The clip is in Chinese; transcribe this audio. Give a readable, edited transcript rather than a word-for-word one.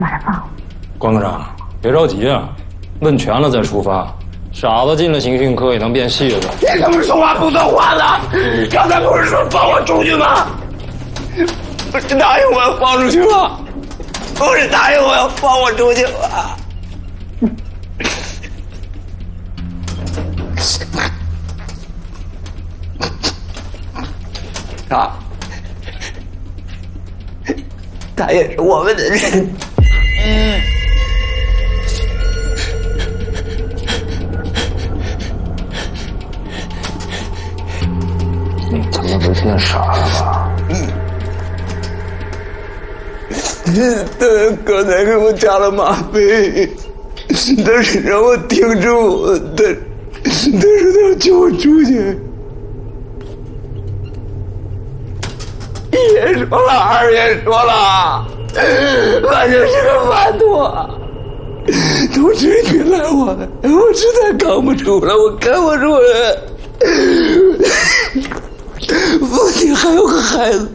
马上放。 关科长，别着急啊，问全了再出发。傻子进了刑讯科也能变戏子。 你怎么说话不算话呢？刚才不是说放我出去吗？不是答应我要放出去吗？不是答应我要放我出去吗？他也是我们的人。 你他妈不是变傻了吧？ 他刚才给我加了吗啡，但是让我挺住，但是他要救我出去。一也说了，二也说了，反正是个贩毒。同志，别赖我，我实在扛不住了，我扛不住了。父亲还有个孩子，